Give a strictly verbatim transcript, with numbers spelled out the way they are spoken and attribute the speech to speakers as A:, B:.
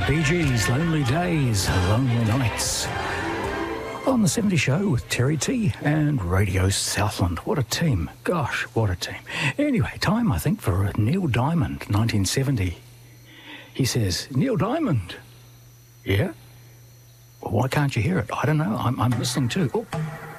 A: Bee Gees, Lonely Days, Lonely Nights. On the seventies Show with Terry T and Radio Southland. What a team. Gosh, what a team. Anyway, time, I think, for Neil Diamond, nineteen seventy. He says, Neil Diamond. Yeah? Well, why can't you hear it? I don't know. I'm, I'm listening too. Oh.